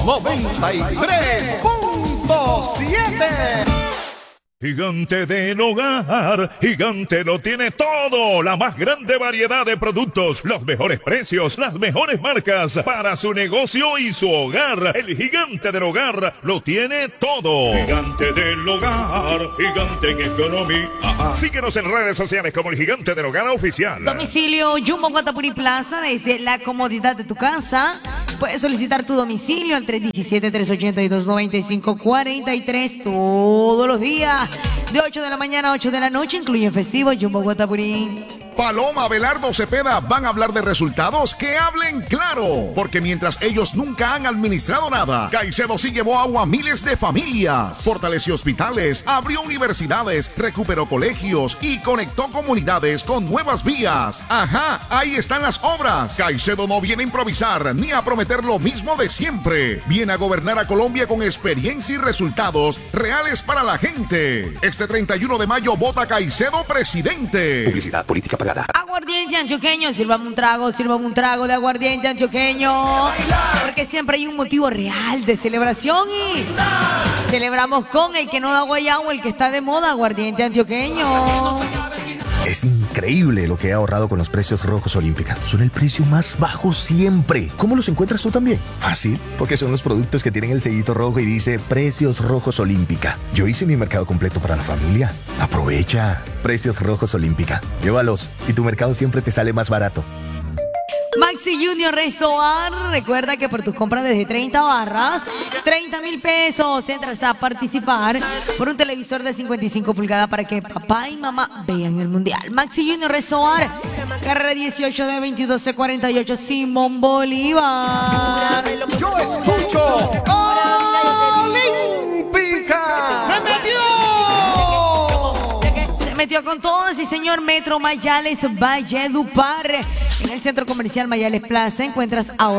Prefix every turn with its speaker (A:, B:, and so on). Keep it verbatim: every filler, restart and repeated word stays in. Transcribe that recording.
A: noventa y tres punto siete.
B: Gigante del Hogar, Gigante lo tiene todo, la más grande variedad de productos, los mejores precios, las mejores marcas para su negocio y su hogar. El Gigante del Hogar lo tiene todo. Gigante del Hogar, Gigante en economía. Ajá. Síguenos en redes sociales como el Gigante del Hogar oficial.
C: Domicilio Jumbo Guatapuri Plaza, desde la comodidad de tu casa. Puedes solicitar tu domicilio al tres uno siete, tres ocho dos, nueve cinco cuatro tres todos los días. De ocho de la mañana a ocho de la noche, incluye festivo Jumbo Guatapurí.
D: Paloma, Abelardo, Cepeda, ¿van a hablar de resultados? ¡Que hablen claro! Porque mientras ellos nunca han administrado nada, Caicedo sí llevó agua a miles de familias, fortaleció hospitales, abrió universidades, recuperó colegios y conectó comunidades con nuevas vías. ¡Ajá! Ahí están las obras. Caicedo no viene a improvisar ni a prometer lo mismo de siempre. Viene a gobernar a Colombia con experiencia y resultados reales para la gente. Este treinta y uno de mayo vota Caicedo presidente.
E: Publicidad política pagada.
C: Aguardiente antioqueño, sírvame un trago, sírvame un trago de aguardiente antioqueño. Porque siempre hay un motivo real de celebración y celebramos con el que no da guayabo, el que está de moda, aguardiente antioqueño.
E: Es increíble lo que he ahorrado con los precios rojos Olímpica. Son el precio más bajo siempre. ¿Cómo los encuentras tú también? Fácil, porque son los productos que tienen el sellito rojo y dice Precios Rojos Olímpica. Yo hice mi mercado completo para la familia. Aprovecha. Precios Rojos Olímpica. Llévalos y tu mercado siempre te sale más barato.
C: Maxi Junior Resort, recuerda que por tus compras desde treinta barras, treinta mil pesos, entras a participar por un televisor de cincuenta y cinco pulgadas para que papá y mamá vean el mundial. Maxi Junior Resort, carrera dieciocho de veintidós C cuarenta y ocho, Simón Bolívar.
A: Yo escucho Olímpica. ¡Se metió!
C: Se metió con todo, sí señor. Metro Mayales Valledupar. En el centro comercial Mayales Plaza encuentras ahora